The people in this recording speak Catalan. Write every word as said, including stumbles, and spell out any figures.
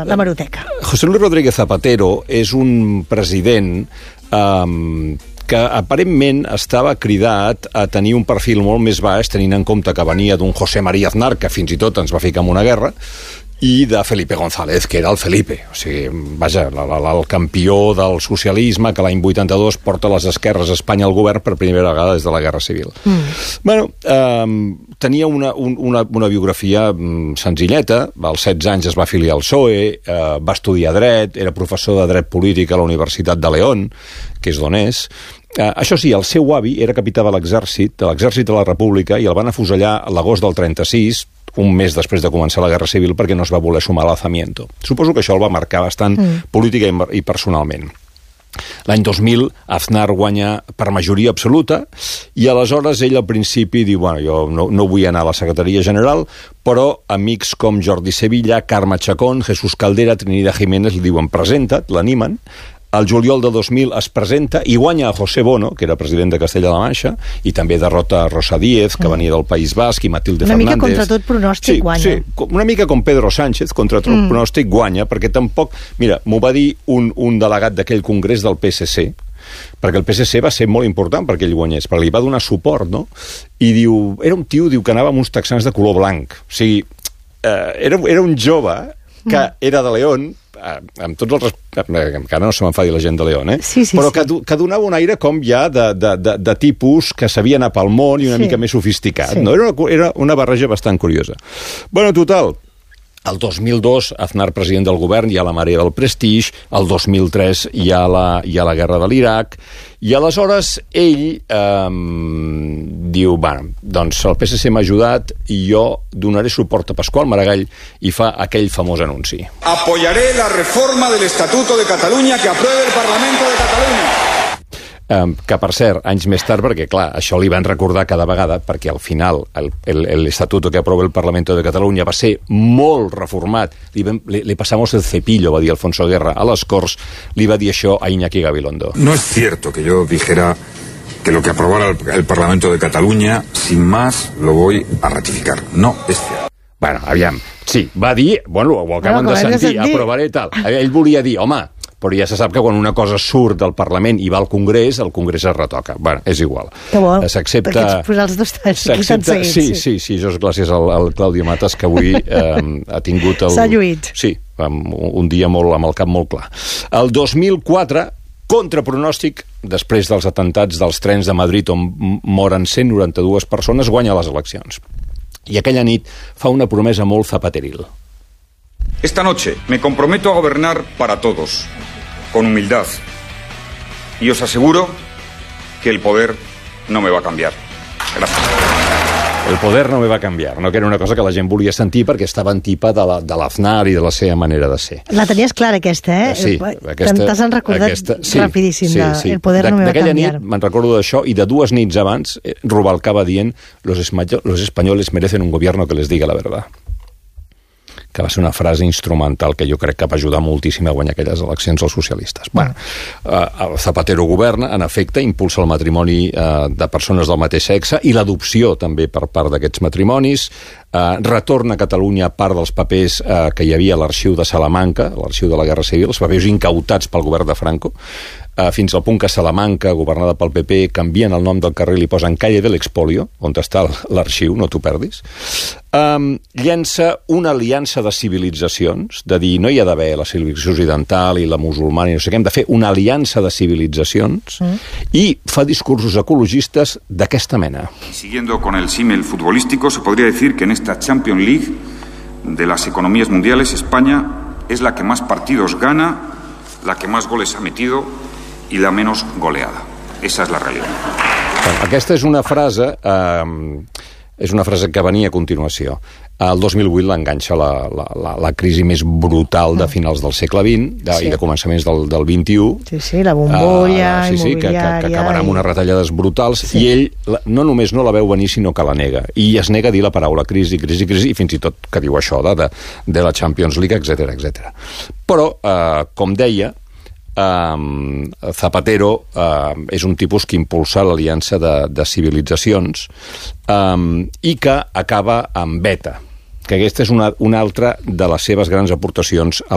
l'hemeroteca. José Luis Rodríguez Zapatero és un president eh, que aparentment estava cridat a tenir un perfil molt més baix, tenint en compte que venia d'un José María Aznar, que fins i tot ens va ficar en una guerra, i de Felipe González, que era el Felipe. O sigui, vaja, el campió del socialisme que l'any vuitanta-dos porta les esquerres a Espanya al govern per primera vegada des de la Guerra Civil. Mm. Bueno, eh, tenia una, una, una biografia senzilleta. Als setze anys es va afiliar al P S O E, eh, va estudiar dret, era professor de dret polític a la Universitat de León, que és d'on és. Uh, això sí, el seu avi era capità de l'exèrcit, de l'exèrcit de la República, i el van afusellar a l'agost del trenta-sis, un mes després de començar la Guerra Civil, perquè no es va voler sumar a l'alzamiento. Suposo que això el va marcar bastant mm. política i personalment. L'any dos mil, Aznar guanya per majoria absoluta, i aleshores ell al principi diu, bueno, jo no, no vull anar a la secretaria general, però amics com Jordi Sevilla, Carme Chacón, Jesús Caldera, Trinidad Jiménez li diuen presenta't, l'animen. El juliol de dos mil es presenta i guanya a José Bono, que era president de Castella-La Manxa, i també derrota a Rosa Díez, que venia del País Basc, i Matilde una Fernández. Una mica contra tot pronòstic sí, guanya. Sí, una mica com Pedro Sánchez, contra tot mm. pronòstic guanya, perquè tampoc... Mira, m'ho va dir un, un delegat d'aquell congrés del P S C, perquè el P S C va ser molt important perquè ell guanyés, perquè li va donar suport, no? I diu... Era un tio, diu, que anava amb uns texans de color blanc. O sigui, eh, era, era un jove que mm. era de León, amb tots els... encara no se m'enfadi la gent de León, eh? Sí, sí, però sí. que, que donava un aire com ja de, de, de, de tipus que sabia anar pel món i una sí. mica més sofisticat. Sí. No? Era, una, era una barreja bastant curiosa. Bueno, total, el dos mil dos, Aznar president del govern, hi ha la marea del prestigi, el dos mil tres hi ha la, hi ha la guerra de l'Iraq, i aleshores ell eh, diu, bueno, doncs el P S C m'ha ajudat i jo donaré suport a Pasqual Maragall, i fa aquell famós anunci. Apoyaré la reforma del Estatuto de Catalunya que apruebe el Parlamento de Catalunya. Um, que, per cert, anys més tard, perquè, clar, això li van recordar cada vegada, perquè al final l'Estatuto que aprova el Parlamento de Catalunya va ser molt reformat. Li, li, li passamos el cepillo, va dir Alfonso Guerra, a les Corts, li va dir això a Iñaki Gabilondo. No es cierto que yo dijera que lo que aprobara el, el Parlamento de Catalunya, sin más, lo voy a ratificar. No es cierto. Bueno, aviam, sí, va dir, bueno, ho acaben no, de sentir, sentir, aprovaré tal. Ell volia dir, home, però ja se sap que quan una cosa surt del Parlament i va al Congrés, el Congrés es retoca. Bueno, és igual. Que bo, s'accepta... perquè ets posar els dos talls aquí tan seguits. Sí, sí, sí, això és gràcies al, al Claudio Matas, que avui eh, ha tingut el... S'ha lluït. Sí, un dia molt, amb el cap molt clar. El dos mil quatre, contra pronòstic, després dels atentats dels trens de Madrid on moren cent noranta-dues persones, guanya les eleccions. I aquella nit fa una promesa molt zapateril. Esta noche me comprometo a gobernar para todos, con humildad, y os aseguro que el poder no me va a cambiar. Gracias. El poder no me va a canviar, no? Que era una cosa que la gent volia sentir perquè estava en tipa de l'Aznar i de la seva manera de ser. La tenies clara, aquesta, eh? Sí, aquesta... T'has recordat aquesta, sí, rapidíssim, sí, de, sí. el poder no me va a canviar. D'aquella nit me'n recordo d'això, i de dues nits abans Rubalcaba dient los, los españoles merecen un gobierno que les diga la verdad, que va ser una frase instrumental que jo crec que va ajudar moltíssim a guanyar aquelles eleccions als socialistes. Bueno, uh, Zapatero governa, en efecte, impulsa el matrimoni uh, de persones del mateix sexe i l'adopció també per part d'aquests matrimonis, uh, retorna a Catalunya part dels papers uh, que hi havia a l'arxiu de Salamanca, l'arxiu de la Guerra Civil, els papers incautats pel govern de Franco, Uh, fins al punt que Salamanca, governada pel P P, canvien el nom del carrer i li posen Calle del Expolio, on està l'arxiu, no t'ho perdis. Um, llença una aliança de civilitzacions, de dir no hi ha d'haver la civilització occidental i la musulmana i no sé què, hem de fer una aliança de civilitzacions, mm. i fa discursos ecologistes d'aquesta mena. Siguiendo con el símil futbolístico, se podría decir que en esta Champions League de las economías mundiales, España es la que más partidos gana, la que más goles ha metido i la menys goleada. Esa és la realitat. Aquesta és una frase eh, és una frase que venia a continuació. El dos mil vuit l'enganxa la, la, la, la crisi més brutal de finals del segle vint de, sí. i de començaments del, del vint-i-u. Sí, sí, la bombolla uh, sí, sí, que, que, que acabarà amb unes retallades brutals, sí. i ell no només no la veu venir, sinó que la nega. I es nega a dir la paraula crisi, crisi, crisi, i fins i tot que diu això de, de, de la Champions League, etcètera, etcètera. Però, uh, com deia, Um, Zapatero uh, és un tipus que impulsa l'aliança de, de civilitzacions um, i que acaba amb ETA, que aquesta és una, una altra de les seves grans aportacions a